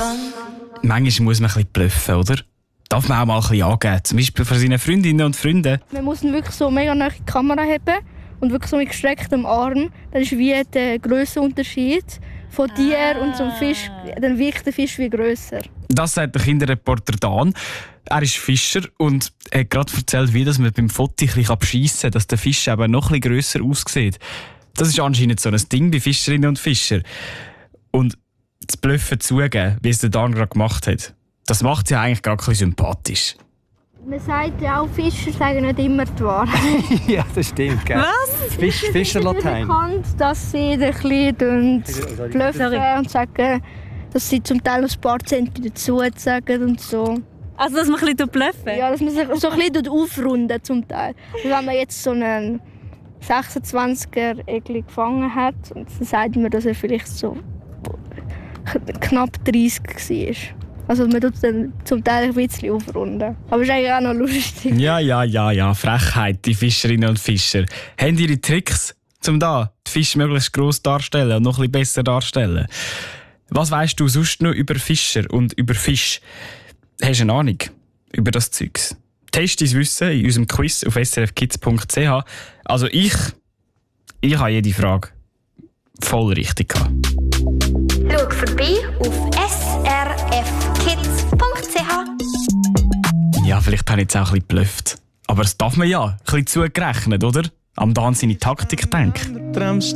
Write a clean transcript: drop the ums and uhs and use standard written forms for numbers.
Manchmal muss man ein bisschen bluffen, oder? Darf man auch mal ein bisschen angeben, zum Beispiel von seinen Freundinnen und Freunden. Man muss ihn wirklich so mega nahe die Kamera haben und wirklich so mit gestrecktem Arm. Dann ist wie der Grössenunterschied von Tier und zum Fisch. Dann wirkt der Fisch wie grösser. Das sagt der Kinderreporter Dan. Er ist Fischer und hat gerade erzählt, wie das man beim Foto ein bisschen beschissen kann, dass der Fisch eben noch ein bisschen grösser aussieht. Das ist anscheinend so ein Ding bei Fischerinnen und Fischern. Und das Bluffen zugeben, wie es der Dan gerade gemacht hat, das macht sie eigentlich gar ein bisschen sympathisch. Man sagt ja auch, Fischer sagen nicht immer die Wahrheit. Ja, das stimmt. Gell? Was? Fischerlatein. Bekannt, dass sie ein bisschen bluffen und sagen, dass sie zum Teil ein paar Cent dazu sagen und so. Also, dass man ein bisschen bluffen? Ja, dass man sich so ein bisschen aufrunden zum Teil. Also wenn man jetzt so einen 26er-Egli gefangen hat, dann sagt man, dass er vielleicht so knapp 30 war. Also man tut dann zum Teil ein bisschen aufrunden. Aber es ist eigentlich auch noch lustig. Ja. Frechheit, die Fischerinnen und Fischer. Haben ihre Tricks, um da die Fische möglichst gross darzustellen und noch ein bisschen besser darzustellen? Was weisst du sonst noch über Fischer und über Fisch? Hast du eine Ahnung über das Zeugs? Test dein Wissen in unserem Quiz auf srfkids.ch. Also ich habe jede Frage voll richtig gehabt. Schau vorbei auf srfkids.ch. Ja, vielleicht habe ich jetzt auch ein bisschen geblufft. Aber das darf man ja. Ein bisschen zugerechnet, oder? Am Dan seine Taktik denken.